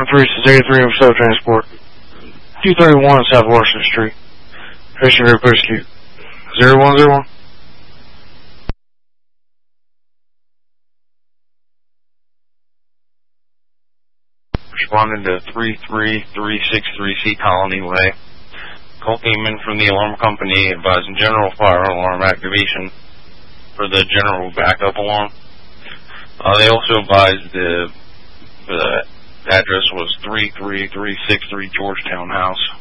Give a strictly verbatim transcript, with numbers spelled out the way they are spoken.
three, this is eighty-three of Cell Transport. two thirty-one South Washington Street. Patient here, Rescue. zero one zero one. Responding to three three three six three C Colony Way. Call came in from the alarm company advising general fire alarm activation for the general backup alarm. Uh, they also advised the, the address was three three three six three Georgetown House.